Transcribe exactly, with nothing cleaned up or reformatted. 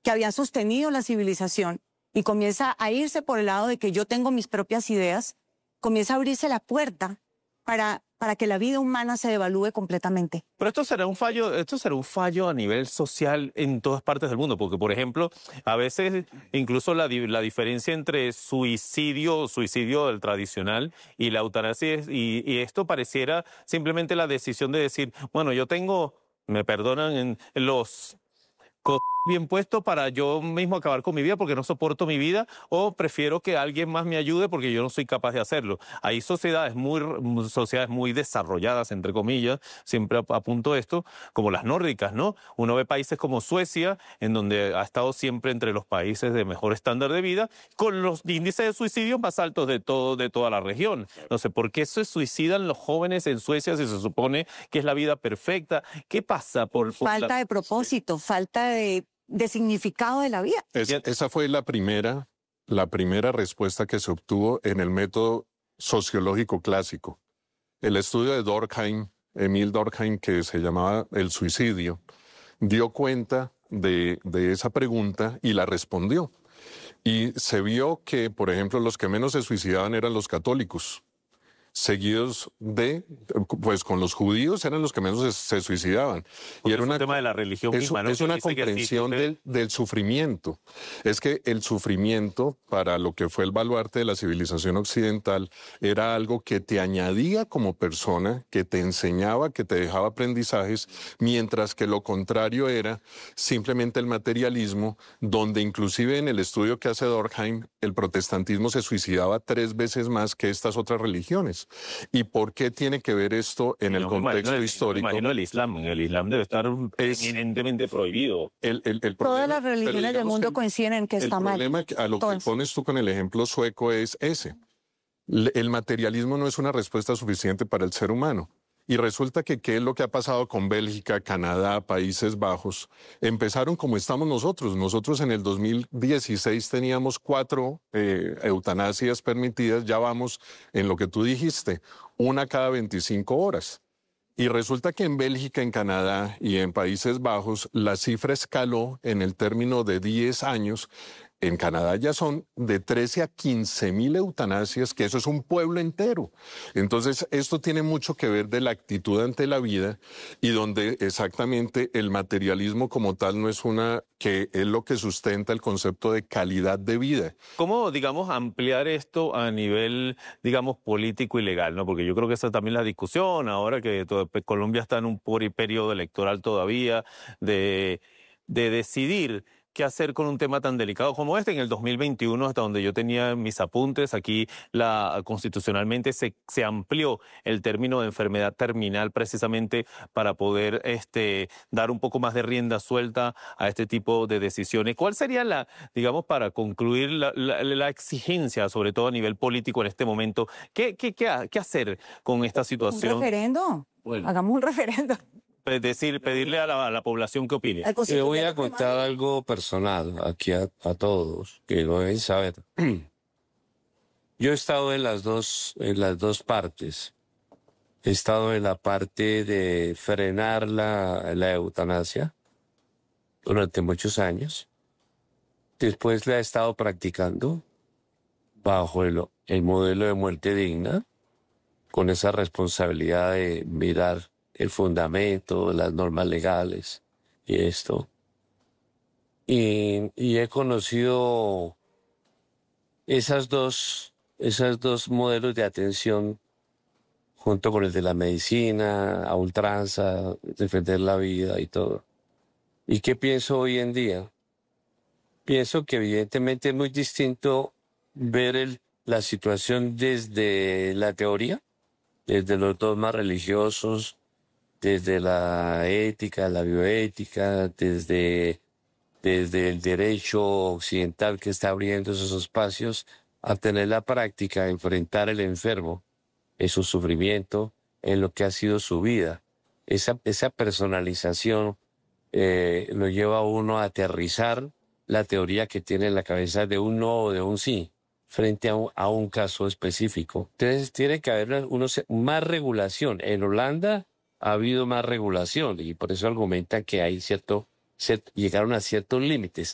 que habían sostenido la civilización y comienza a irse por el lado de que yo tengo mis propias ideas, comienza a abrirse la puerta para, para que la vida humana se devalúe completamente. Pero esto será un fallo, esto será un fallo a nivel social en todas partes del mundo, porque por ejemplo, a veces incluso la, la diferencia entre suicidio, suicidio del tradicional y la eutanasia, y, y esto pareciera simplemente la decisión de decir, bueno, yo tengo, me perdonan, en los co bien puesto para yo mismo acabar con mi vida porque no soporto mi vida, o prefiero que alguien más me ayude porque yo no soy capaz de hacerlo. Hay sociedades muy, sociedades muy desarrolladas, entre comillas, siempre apunto esto, como las nórdicas, ¿no? Uno ve países como Suecia, en donde ha estado siempre entre los países de mejor estándar de vida, con los índices de suicidio más altos de, todo, de toda la región. No sé, ¿por qué se suicidan los jóvenes en Suecia si se supone que es la vida perfecta? ¿Qué pasa? Por, por falta la... de propósito, falta de... de significado de la vida. Es, esa fue la primera, la primera respuesta que se obtuvo en el método sociológico clásico. El estudio de Durkheim, Emil Durkheim, que se llamaba El suicidio, dio cuenta de, de esa pregunta y la respondió. Y se vio que, por ejemplo, los que menos se suicidaban eran los católicos, seguidos de, pues con los judíos eran los que menos se, se suicidaban. Porque y era es una, un tema de la religión es, misma, ¿no? Es una Dice que comprensión sí, del, del sufrimiento. Es que el sufrimiento, para lo que fue el baluarte de la civilización occidental, era algo que te añadía como persona, que te enseñaba, que te dejaba aprendizajes, mientras que lo contrario era simplemente el materialismo, donde inclusive en el estudio que hace Durkheim, el protestantismo se suicidaba tres veces más que estas otras religiones. ¿Y por qué tiene que ver esto en no, el contexto imagino, histórico? Imagino el Islam. El Islam debe estar es, eminentemente prohibido. El, el, el Todas problema, las religiones del mundo coinciden en que está mal. El problema a lo que pones tú con el ejemplo sueco es ese. El materialismo no es una respuesta suficiente para el ser humano. Y resulta que qué es lo que ha pasado con Bélgica, Canadá, Países Bajos. Empezaron como estamos nosotros. Nosotros en el dos mil dieciséis teníamos cuatro eh, eutanasias permitidas. Ya vamos en lo que tú dijiste, una cada veinticinco horas. Y resulta que en Bélgica, en Canadá y en Países Bajos la cifra escaló en el término de diez años. En Canadá ya son de trece a quince mil eutanasias, que eso es un pueblo entero. Entonces, esto tiene mucho que ver de la actitud ante la vida y donde exactamente el materialismo como tal no es una, que es lo que sustenta el concepto de calidad de vida. ¿Cómo, digamos, ampliar esto a nivel, digamos, político y legal, ¿no? Porque yo creo que esa también es la discusión ahora que todo, Colombia está en un periodo electoral todavía de, de decidir qué hacer con un tema tan delicado como este. En el dos mil veintiuno, hasta donde yo tenía mis apuntes, aquí la, constitucionalmente se, se amplió el término de enfermedad terminal precisamente para poder este, dar un poco más de rienda suelta a este tipo de decisiones. ¿Cuál sería la, digamos, para concluir la, la, la exigencia, sobre todo a nivel político en este momento? ¿Qué, qué, qué, qué hacer con esta situación? ¿Un referendo? Bueno. Hagamos un referendo. Es decir, pedirle a la, a la población que opine. Le voy a contar algo personal aquí a, a todos, que lo deben saber. Yo he estado en las dos, en las dos partes. He estado en la parte de frenar la, la eutanasia durante muchos años. Después la he estado practicando bajo el, el modelo de muerte digna, con esa responsabilidad de mirar el fundamento, las normas legales y esto. Y, y he conocido esas dos, esas dos modelos de atención junto con el de la medicina, a ultranza, defender la vida y todo. ¿Y qué pienso hoy en día? Pienso que evidentemente es muy distinto ver el, la situación desde la teoría, desde los dogmas religiosos, desde la ética, la bioética, desde, desde el derecho occidental que está abriendo esos espacios, a tener la práctica de enfrentar al enfermo en su sufrimiento, en lo que ha sido su vida. Esa, esa personalización eh, lo lleva a uno a aterrizar la teoría que tiene en la cabeza de un no o de un sí, frente a un, a un caso específico. Entonces tiene que haber unos, más regulación. En Holanda ha habido más regulación y por eso argumentan que hay cierto, cierto llegaron a ciertos límites.